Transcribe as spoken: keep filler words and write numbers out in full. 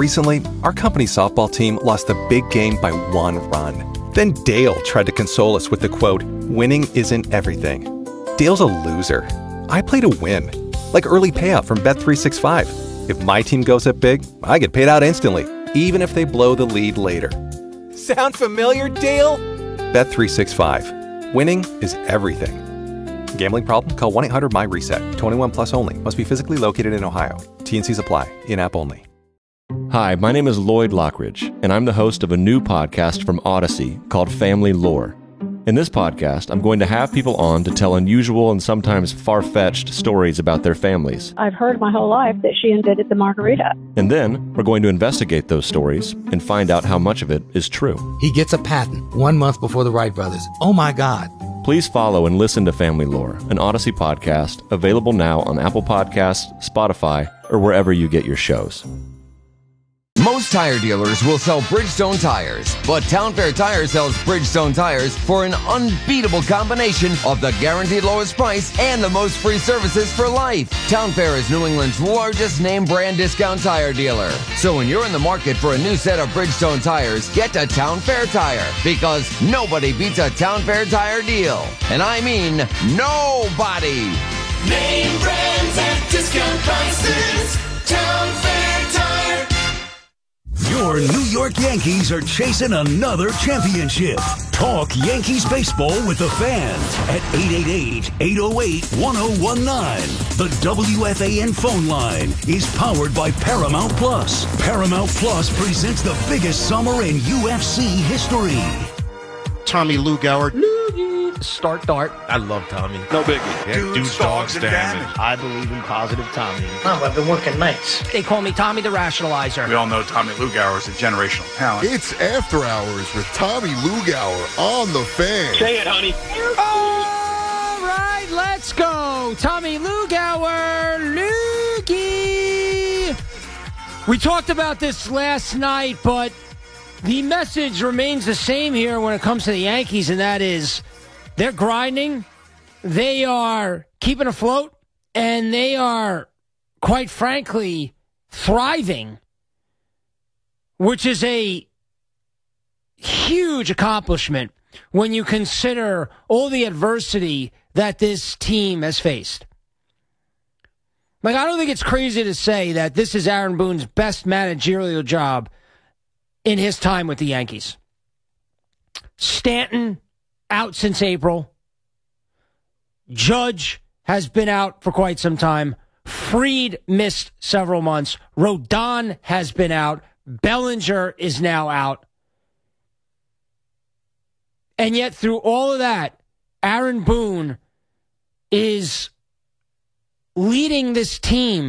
Recently, our company softball team lost the big game by one run. Then Dale tried to console us with the quote, "Winning isn't everything." Dale's a loser. I play to win. Like early payout from Bet three sixty-five. If my team goes up big, I get paid out instantly, even if they blow the lead later. Sound familiar, Dale? Bet three sixty-five. Winning is everything. Gambling problem? Call one eight hundred M Y reset. twenty-one plus only. Must be physically located in Ohio. T N Cs apply. In-app only. Hi, my name is Lloyd Lockridge, and I'm the host of a new podcast from Odyssey called Family Lore. In this podcast, I'm going to have people on to tell unusual and sometimes far-fetched stories about their families. I've heard my whole life that she invented the margarita. And then, we're going to investigate those stories and find out how much of it is true. He gets a patent one month before the Wright brothers. Oh my God. Please follow and listen to Family Lore, an Odyssey podcast, available now on Apple Podcasts, Spotify, or wherever you get your shows. Most tire dealers will sell Bridgestone tires, but Town Fair Tire sells Bridgestone tires for an unbeatable combination of the guaranteed lowest price and the most free services for life. Town Fair is New England's largest name brand discount tire dealer. So when you're in the market for a new set of Bridgestone tires, get to Town Fair Tire, because nobody beats a Town Fair Tire deal. And I mean nobody. Name brands at discount prices. Town Fair Tire. Your New York Yankees are chasing another championship. Talk Yankees baseball with the Fan at eight eight eight, eight oh eight, one oh one nine. The W F A N phone line is powered by Paramount Plus. Paramount Plus presents the biggest summer in U F C history. Tommy Lugauer. Start dart. I love Tommy. No biggie. Yeah, dudes, dudes, dogs, and damage. damage. I believe in positive Tommy. Oh, I've been working nights. They call me Tommy the Rationalizer. We all know Tommy Lugauer is a generational talent. It's After Hours with Tommy Lugauer on the Fan. Say it, honey. All right, let's go. Tommy Lugauer, Loogie. We talked about this last night, but the message remains the same here when it comes to the Yankees, and that is they're grinding, they are keeping afloat, and they are, quite frankly, thriving, which is a huge accomplishment when you consider all the adversity that this team has faced. Like, I don't think it's crazy to say that this is Aaron Boone's best managerial job in his time with the Yankees. Stanton out since April. Judge has been out for quite some time. Fried missed several months. Rodon has been out. Bellinger is now out. And yet through all of that, Aaron Boone is leading this team